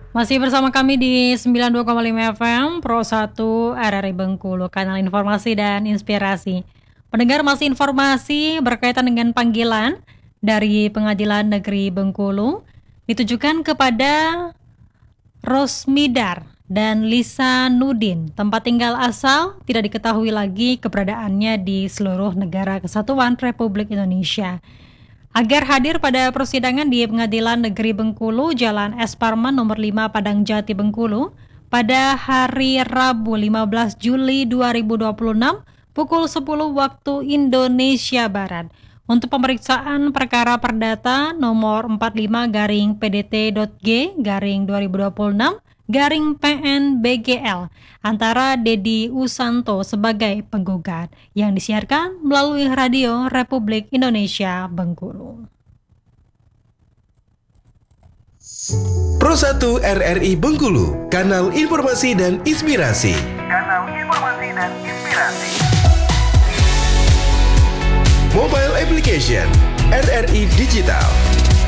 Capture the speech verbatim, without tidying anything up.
Masih bersama kami di sembilan puluh dua koma lima F M Pro satu R R I Bengkulu, kanal informasi dan inspirasi. Pendengar, masih informasi berkaitan dengan panggilan dari Pengadilan Negeri Bengkulu ditujukan kepada Rosmidar dan Lisa Nudin. Tempat tinggal asal tidak diketahui lagi keberadaannya di seluruh negara kesatuan Republik Indonesia. Agar hadir pada persidangan di Pengadilan Negeri Bengkulu, Jalan S. Parman nomor lima Padang Jati Bengkulu pada hari Rabu lima belas Juli dua ribu dua puluh enam pukul sepuluh waktu Indonesia Barat untuk pemeriksaan perkara perdata nomor empat puluh lima garing P D T.G garing dua ribu dua puluh enam garing P N B G L antara Dedi Usanto sebagai penggugat yang disiarkan melalui Radio Republik Indonesia Bengkulu. Pro satu R R I Bengkulu, kanal informasi dan inspirasi. Kanal informasi dan inspirasi. Mobile application R R I Digital.